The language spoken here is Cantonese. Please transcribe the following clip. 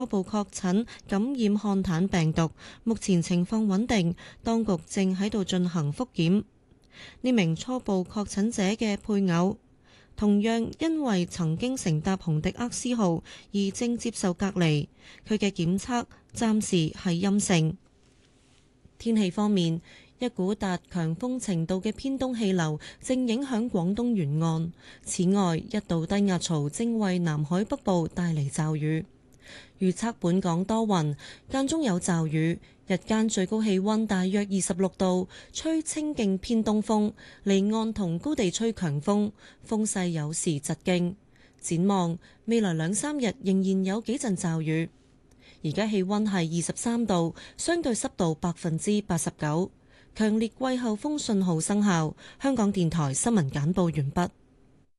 初步確診感染漢坦病毒，目前情況穩定，當局正喺度進行復檢。呢名初步確診者嘅配偶，同樣因為曾經乘搭紅迪厄斯號而正接受隔離，佢嘅檢測暫時係陰性。天氣方面，一股達強風程度嘅偏東氣流正影響廣東沿岸，此外一道低壓槽正為南海北部帶嚟驟雨。預測本港多雲，間中有驟雨，日間最高氣溫大約26度，吹清勁偏東風，離岸同高地吹強風，風勢有時疾勁。展望未來2-3日仍然有幾陣驟雨。而家氣溫係23度，相對濕度89%，強烈季候風信號生效。香港電台新聞簡報完畢。